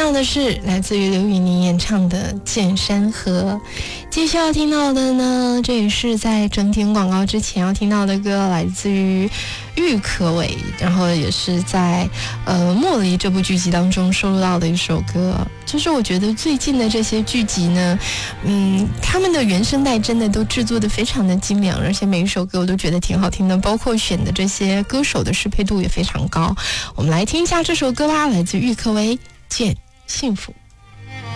到的是来自于刘宇宁演唱的《见山河》。接下来要听到的呢，这也是在整点广告之前要听到的歌，来自于郁可唯，然后也是在莫离这部剧集当中收录到的一首歌。就是我觉得最近的这些剧集呢，他们的原声带真的都制作的非常的精良，而且每一首歌我都觉得挺好听的，包括选的这些歌手的适配度也非常高。我们来听一下这首歌吧，来自郁可唯《见幸福》。